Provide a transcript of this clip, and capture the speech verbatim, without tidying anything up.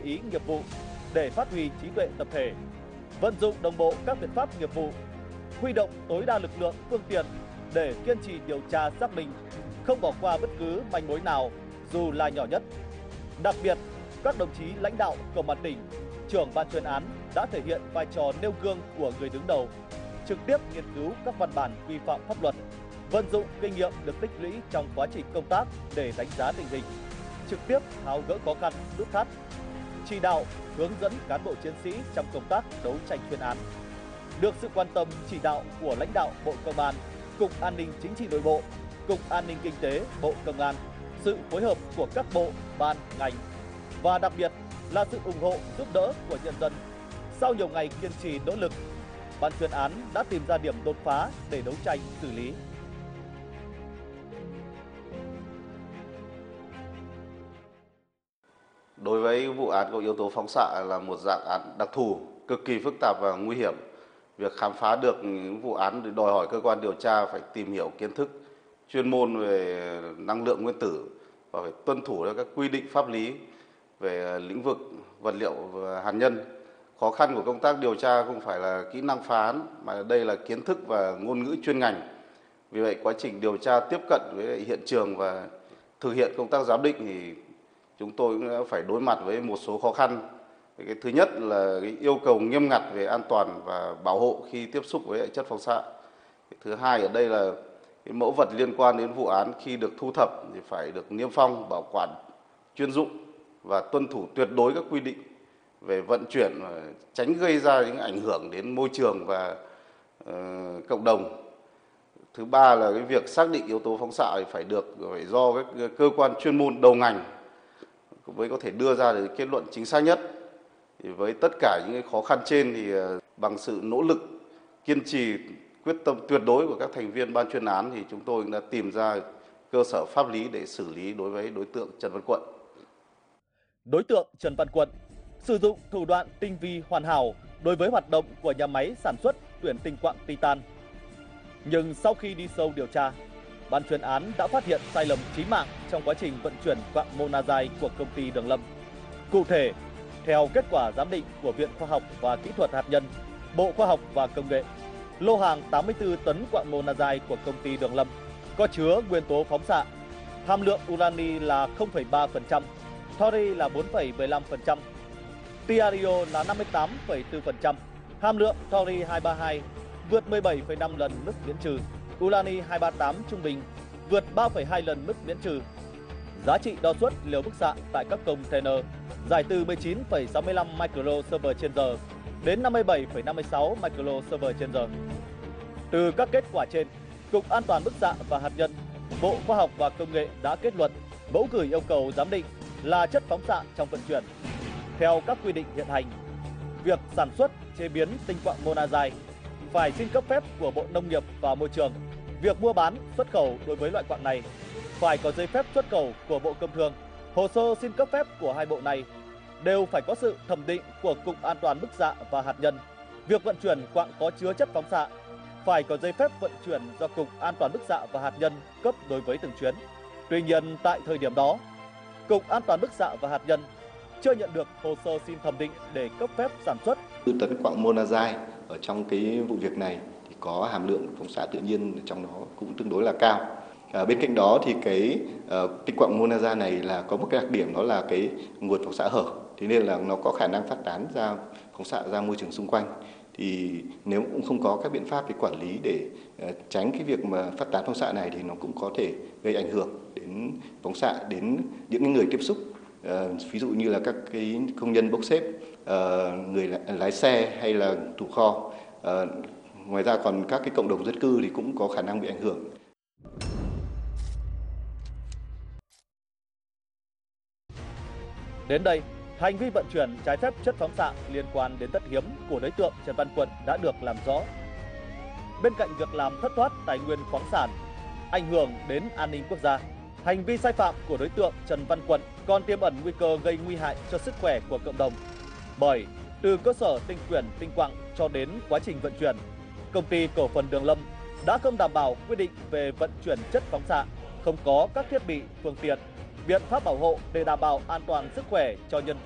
ý nghiệp vụ để phát huy trí tuệ tập thể, vận dụng đồng bộ các biện pháp nghiệp vụ, huy động tối đa lực lượng, phương tiện để kiên trì điều tra xác minh, không bỏ qua bất cứ manh mối nào dù là nhỏ nhất. Đặc biệt, các đồng chí lãnh đạo Công an tỉnh, trưởng ban chuyên án đã thể hiện vai trò nêu gương của người đứng đầu, trực tiếp nghiên cứu các văn bản quy phạm pháp luật, vận dụng kinh nghiệm được tích lũy trong quá trình công tác để đánh giá tình hình, trực tiếp tháo gỡ khó khăn, nút thắt, chỉ đạo, hướng dẫn cán bộ chiến sĩ trong công tác đấu tranh chuyên án. Được sự quan tâm chỉ đạo của lãnh đạo Bộ Công an, Cục An ninh Chính trị Nội bộ, Cục An ninh Kinh tế Bộ Công an, sự phối hợp của các bộ, ban, ngành và đặc biệt là sự ủng hộ giúp đỡ của nhân dân. Sau nhiều ngày kiên trì nỗ lực, ban chuyên án đã tìm ra điểm đột phá để đấu tranh xử lý. Đối với vụ án có yếu tố phóng xạ là một dạng án đặc thù, cực kỳ phức tạp và nguy hiểm. Việc khám phá được những vụ án đòi hỏi cơ quan điều tra phải tìm hiểu kiến thức chuyên môn về năng lượng nguyên tử và phải tuân thủ các quy định pháp lý về lĩnh vực vật liệu hạt nhân. Khó khăn của công tác điều tra không phải là kỹ năng phá án, mà đây là kiến thức và ngôn ngữ chuyên ngành. Vì vậy, quá trình điều tra tiếp cận với hiện trường và thực hiện công tác giám định thì chúng tôi cũng đã phải đối mặt với một số khó khăn. Cái thứ nhất là cái yêu cầu nghiêm ngặt về an toàn và bảo hộ khi tiếp xúc với chất phóng xạ. Cái thứ hai ở đây là cái mẫu vật liên quan đến vụ án khi được thu thập thì phải được niêm phong, bảo quản chuyên dụng và tuân thủ tuyệt đối các quy định về vận chuyển, tránh gây ra những ảnh hưởng đến môi trường và uh, cộng đồng. Thứ ba là cái việc xác định yếu tố phóng xạ thì phải được phải do các cơ quan chuyên môn đầu ngành mới có thể đưa ra được kết luận chính xác nhất. Thì với tất cả những cái khó khăn trên thì bằng sự nỗ lực, kiên trì, quyết tâm tuyệt đối của các thành viên ban chuyên án thì chúng tôi đã tìm ra cơ sở pháp lý để xử lý đối với đối tượng Trần Văn Quận. Đối tượng Trần Văn Quận sử dụng thủ đoạn tinh vi hoàn hảo đối với hoạt động của nhà máy sản xuất tuyển tinh quặng titan. Nhưng sau khi đi sâu điều tra, ban chuyên án đã phát hiện sai lầm chí mạng trong quá trình vận chuyển quặng monazite của công ty Đường Lâm. Cụ thể, theo kết quả giám định của Viện Khoa học và Kỹ thuật Hạt nhân, Bộ Khoa học và Công nghệ, lô hàng tám mươi tư tấn quặng monazite của công ty Đường Lâm có chứa nguyên tố phóng xạ, hàm lượng urani là không phẩy ba phần trăm, thori là bốn phẩy mười lăm phần trăm, tiario là năm mươi tám phẩy bốn phần trăm, hàm lượng thori hai ba hai vượt mười bảy phẩy năm lần mức miễn trừ, urani hai ba tám trung bình vượt ba phẩy hai lần mức miễn trừ. Giá trị đo xuất liều bức xạ tại các container dài từ mười chín phẩy sáu mươi lăm microserver trên giờ đến năm mươi bảy phẩy năm mươi sáu microserver trên giờ. Từ các kết quả trên, Cục An toàn bức xạ và hạt nhân, Bộ Khoa học và Công nghệ đã kết luận mẫu gửi yêu cầu giám định là chất phóng xạ trong vận chuyển. Theo các quy định hiện hành, việc sản xuất, chế biến tinh quặng monazite phải xin cấp phép của Bộ Nông nghiệp và Môi trường. Việc mua bán, xuất khẩu đối với loại quặng này phải có giấy phép xuất khẩu của Bộ Công Thương. Hồ sơ xin cấp phép của hai bộ này đều phải có sự thẩm định của Cục An toàn bức xạ và hạt nhân. Việc vận chuyển quặng có chứa chất phóng xạ phải có giấy phép vận chuyển do Cục An toàn bức xạ và hạt nhân cấp đối với từng chuyến. Tuy nhiên, tại thời điểm đó, Cục An toàn bức xạ và hạt nhân chưa nhận được hồ sơ xin thẩm định để cấp phép sản xuất. Tấn quặng monazite ở trong cái vụ việc này thì có hàm lượng phóng xạ tự nhiên trong đó cũng tương đối là cao. À, bên cạnh đó thì cái uh, tinh quặng monazite này là có một cái đặc điểm, đó là cái nguồn phóng xạ hở, thế nên là nó có khả năng phát tán ra phóng xạ ra môi trường xung quanh. Thì nếu cũng không có các biện pháp để quản lý để uh, tránh cái việc mà phát tán phóng xạ này thì nó cũng có thể gây ảnh hưởng đến phóng xạ đến những người tiếp xúc. Uh, ví dụ như là các cái công nhân bốc xếp, uh, người lái xe hay là thủ kho. Uh, ngoài ra còn các cái cộng đồng dân cư thì cũng có khả năng bị ảnh hưởng. Đến đây, hành vi vận chuyển trái phép chất phóng xạ liên quan đến đất hiếm của đối tượng Trần Văn Quận đã được làm rõ. Bên cạnh việc làm thất thoát tài nguyên khoáng sản, ảnh hưởng đến an ninh quốc gia, hành vi sai phạm của đối tượng Trần Văn Quận còn tiềm ẩn nguy cơ gây nguy hại cho sức khỏe của cộng đồng. Bởi từ cơ sở tinh quyển tinh quặng cho đến quá trình vận chuyển, công ty cổ phần Đường Lâm đã không đảm bảo quy định về vận chuyển chất phóng xạ, không có các thiết bị, phương tiện, biện pháp bảo hộ để đảm bảo an toàn sức khỏe cho nhân viên